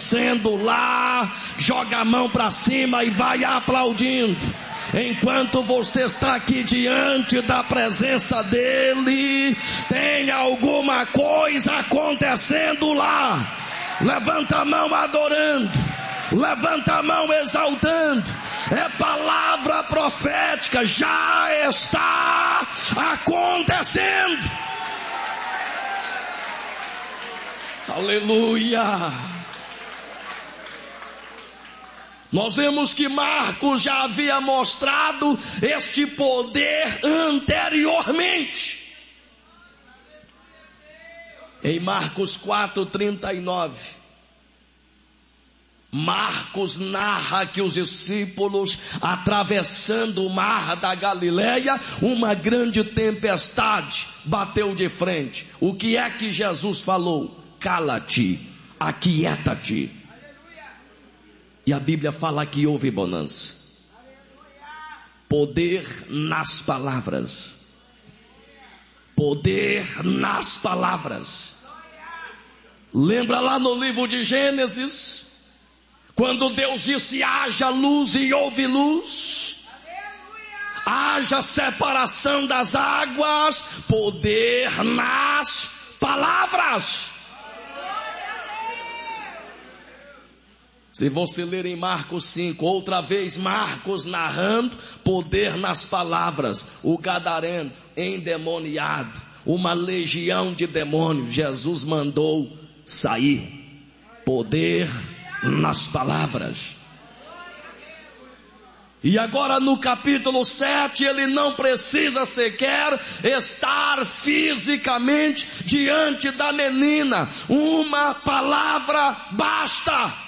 acontecendo lá, joga a mão para cima e vai aplaudindo. Enquanto você está aqui diante da presença dele, tem alguma coisa acontecendo lá. Levanta a mão adorando, levanta a mão exaltando. É palavra profética, já está acontecendo. Aleluia. Nós vemos que Marcos já havia mostrado este poder anteriormente. Em Marcos 4:39, Marcos narra que os discípulos, atravessando o mar da Galileia, uma grande tempestade bateu de frente. O que é que Jesus falou? Cala-te, aquieta-te. E a Bíblia fala que houve bonança. Poder nas palavras. Poder nas palavras. Lembra lá no livro de Gênesis, quando Deus disse: haja luz e houve luz. Haja separação das águas. Poder nas palavras. Se você ler em Marcos 5, outra vez Marcos narrando, poder nas palavras. O gadareno endemoniado, uma legião de demônios, Jesus mandou sair. Poder nas palavras. E agora no capítulo 7, ele não precisa sequer estar fisicamente diante da menina. Uma palavra basta.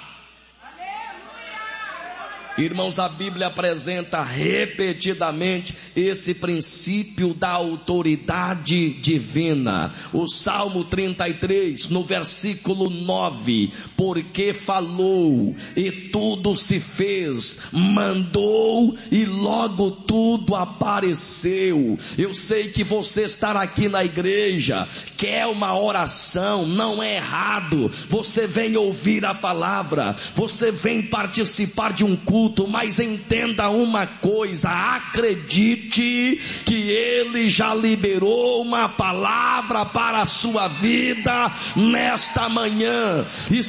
Irmãos, a Bíblia apresenta repetidamente esse princípio da autoridade divina. O Salmo 33, no versículo 9: porque falou e tudo se fez, mandou e logo tudo apareceu. Eu sei que você estar aqui na igreja quer uma oração, não é errado. Você vem ouvir a palavra, você vem participar de um culto, mas entenda uma coisa: acredite que ele já liberou uma palavra para a sua vida nesta manhã. E